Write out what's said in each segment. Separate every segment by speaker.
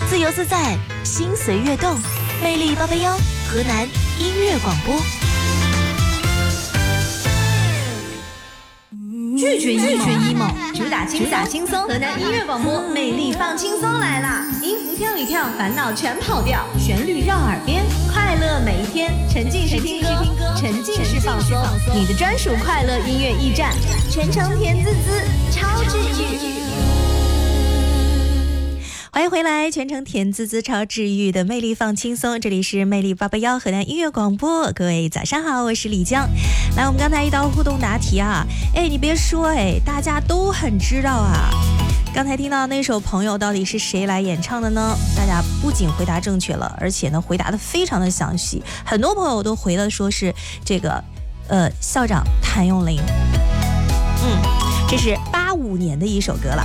Speaker 1: 自由自在，心随悦动，魅力881，河南音乐广播。
Speaker 2: 拒绝 emo， 主打轻松，河南音乐广播，魅力放轻松来啦！音符跳一跳，烦恼全跑掉，旋律绕耳边，快乐每一天，沉浸式听歌，沉浸式放松，你的专属快乐音乐驿站，全程甜滋滋，超治愈。
Speaker 1: 欢迎回来，全程甜滋滋超治愈的魅力放轻松，这里是魅力881河南音乐广播，各位早上好，我是李江。来，我们刚才一道互动答题啊，你别说，大家都很知道啊。刚才听到那首《朋友》到底是谁来演唱的呢？大家不仅回答正确了，而且呢回答的非常的详细，很多朋友都回了说是这个校长谭咏麟。这是85年的一首歌了。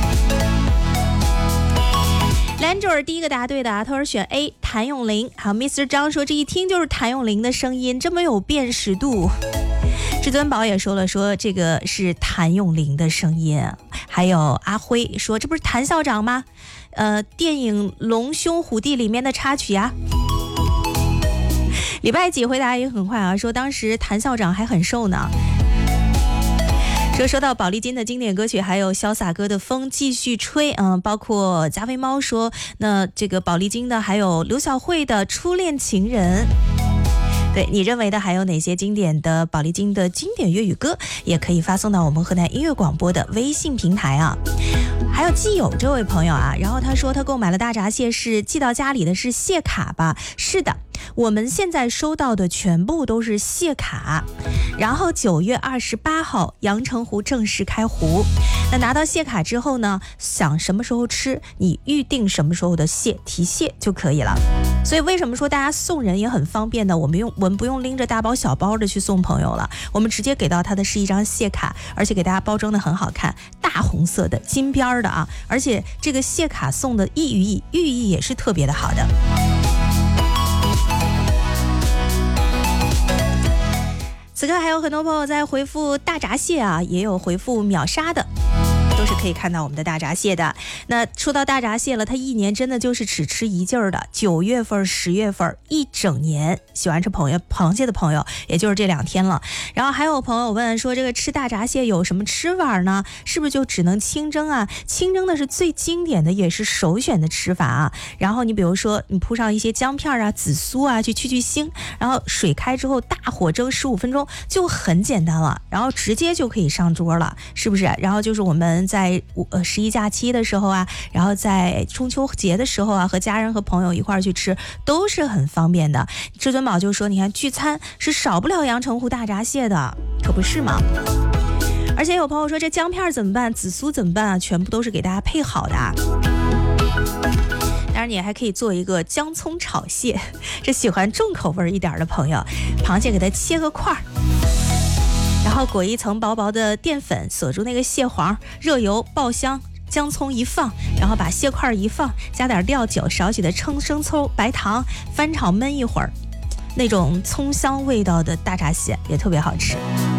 Speaker 1: 兰卓尔第一个答对的，他说选 A 谭咏麟。好 Mr. 张说这一听就是谭咏麟的声音，这么有辨识度。至尊宝也说了，说这个是谭咏麟的声音。还有阿辉说这不是谭校长吗？电影《龙兄虎弟》里面的插曲啊。礼拜几回答也很快啊，说当时谭校长还很瘦呢。说到宝丽金的经典歌曲，还有潇洒哥的风继续吹，包括加菲猫说那这个宝丽金的，还有刘晓慧的初恋情人。对，你认为的还有哪些经典的宝丽金的经典粤语歌，也可以发送到我们河南音乐广播的微信平台啊。还有基友这位朋友啊，然后他说他购买了大闸蟹，是寄到家里的是蟹卡吧？是的，我们现在收到的全部都是蟹卡。然后9月28号阳澄湖正式开湖，那拿到蟹卡之后呢，想什么时候吃，你预定什么时候的蟹提蟹就可以了。所以为什么说大家送人也很方便呢？我们不用拎着大包小包的去送朋友了，我们直接给到他的是一张蟹卡，而且给大家包装的很好看，大红色的金边的啊，而且这个蟹卡送的寓意也是特别的好的。此刻还有很多朋友在回复大闸蟹啊，也有回复秒杀的，都是可以看到我们的大闸蟹的。那说到大闸蟹了，它一年真的就是只吃一劲儿的，9月份、10月份一整年，喜欢吃螃蟹的朋友，也就是这2天了。然后还有朋友问说，这个吃大闸蟹有什么吃法呢？是不是就只能清蒸啊？清蒸的是最经典的，也是首选的吃法啊。然后你比如说，你铺上一些姜片啊、紫苏啊，去去腥，然后水开之后大火蒸15分钟，就很简单了，然后直接就可以上桌了，是不是？然后就是我们在11假期的时候啊，然后在中秋节的时候啊，和家人和朋友一块去吃，都是很方便的。至尊宝就说，你看聚餐是少不了阳澄湖大闸蟹的，可不是吗？而且有朋友说这姜片怎么办，紫苏怎么办啊？全部都是给大家配好的啊。当然你还可以做一个姜葱炒蟹，这喜欢重口味一点的朋友，螃蟹给它切个块儿，然后裹一层薄薄的淀粉，锁住那个蟹黄，热油爆香，姜葱一放，然后把蟹块一放，加点料酒，少许的生抽、白糖，翻炒焖一会儿，那种葱香味道的大闸蟹也特别好吃。